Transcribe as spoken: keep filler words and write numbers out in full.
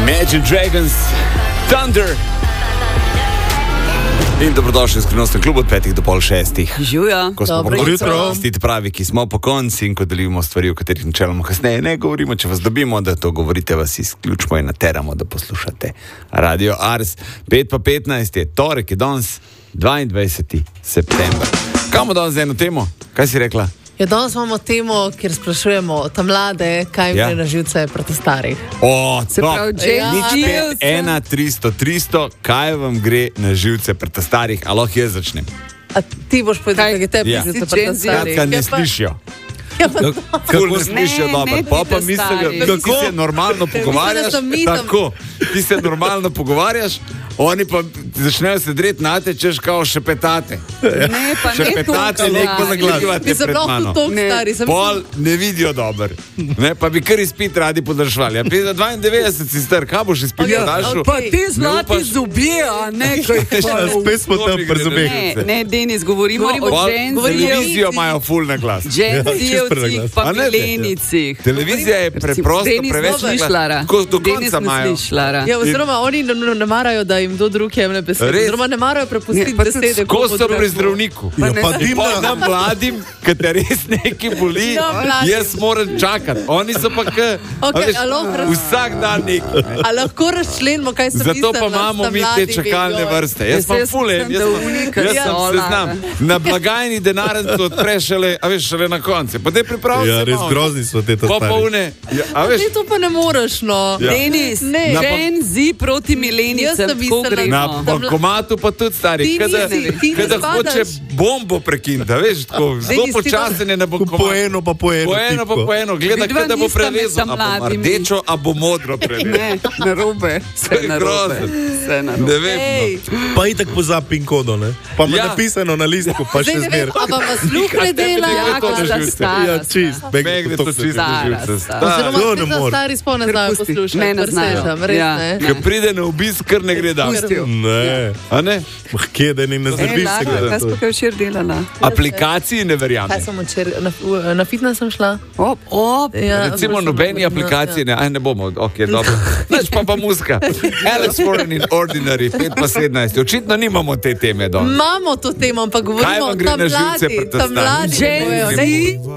Imagine Dragons, Thunder. In dobrodošli v skrivnostnem klubu od petih do pol šestih. Žuja. Ko smo Dobro jutro. Stite pravi, ki smo po konci in ko delimo stvari, o katerih načeloma kasneje ne govorimo, če vas dobimo, da to govorite, vas izključimo in nateramo, da poslušate Radio Ars. pet pa petnajst je torek, je danes dvaindvajseti september. Kaj bomo danes z eno temo? Kaj si rekla? Ja, danes imamo temo, kjer sprašujemo ta mlade, kaj jim Ja. gre na živce proti starih. O, Se pravi, že Ja. nič pet, ena, tristo, tristo, kaj vam gre na živce preta starih? A lahko jaz začnem? A ti boš povedal, Kaj? kaj je tebi Ja. živce Si proti Gen Z. starih? Kratka, ne Ja, pa- slišijo. Ja, pa Ful ne slišijo Ne, dobro. ne Pa pa pride mislijo, stari. da ti se normalno pogovarjaš. da sem mitom. Tako, ti se normalno pogovarjaš, oni pa začnejo se dreti na te, češ kao šepetate. Ne, pa ne Šepetate, toliko, neko stari. zagledivate nisem pred lahko mano. toliko Ne. stari. Sem Pol ne vidijo dober. Ne, pa bi kar izpit radi podaljšvali. Ja, za dvaindevetdeset si star, kaj boš izpit Ok, podaljšal? ok. Pa ti zlati upaš? zubje, a ne, kaj Spet smo tam pri zubeh. Ne, ne, Denis, govorimo, Govorimo- o Pol Gen televizijo imajo ful na glas. Z-jevcih, pa A ne, milenicih. Televizija je preprosto Denis, preveč ne slišiš, Lara. Tako do Denis, konca ne imajo. slišiš, Lara. Ja, oziroma, oni ne, ne marajo, da jim kdo drug jemlje besede. Res? Oziroma, ne marajo prepustiti Ne, pa tudi besede. Ko komu so pri drugemu. zdravniku. Ja, pa Pa dimna. nam mladim, ki te res nekaj boli, Na mladim. jaz moram čakati. Oni so pa k, Ok, a veš, a lahko raz- vsak dan nekaj. ne. A lahko razčlenimo, kaj se Zato pa imamo mi te čakalne vrste. Jaz Jaz sem jaz fule, sem jaz da sem, unika jaz sem sola. seznam. Na blagajni denarnico odpreš šele, a veš, šele na koncu. Pa te pripravi Ja, se res malo. grozni so te ta Pa stari. polne. Ja, a veš, Ti to pa ne moreš, no. Ja. Denis, Ne. Gen Z proti Jaz milenicam, sem tako mislila, gremo. na Da- bankomatu pa tudi stari. Ti Kada, nisi- ti ne kada spadaš. hoče bombo prekiniti, a veš, tako zelo Denis, ti to- počasen je na Po bankomatu. eno, pa po eno. Po eno, pa tipko. po eno, gleda, Vidva kada bo nista med prelezel, a bo mladimi. rdečo, a bo modro prelezel. Ne, narobe, vse je narobe. grozen. Vse narobe. Ne vem. Ej, No. Pa itak pozab pin kodo, ne? Pa ima Ja. napisano na listku, pa zdaj še ne zmer. vem, a vam vas sluh ne dela. Ja, to ko na sta živce. stara. Ja, čist. sta. Beg- Megne to čisto Stara, živce. stara. Oziroma, To ne spet za more. stari spol ne znajo Prepusti. poslušati. Ne, ne znajo. presežem, res Ja. ne. Ko pride na obisk, kar ne gre dalje. Pustijo. Ne, A ne? mah, kje da ni ne E, zrebi se Lara, ga. kaj smo kaj včeraj delala? Aplikaciji ne verjamem. Kaj sem včeraj, na, v- na fitness sem šla. Op, op. Ja, Recimo sem- nobeni ja, aplikaciji, ne, aj ne bomo, ok, dobro. Neč pa pa muzika. Alex Warren in Ordinary, pet pa sedemnajst. Očitno nimamo te teme ja. danes. Imamo to temo, ampak Kaj govorimo vam o gre tam na živce mladi, pri tam ta mladi. Gen bojo. Z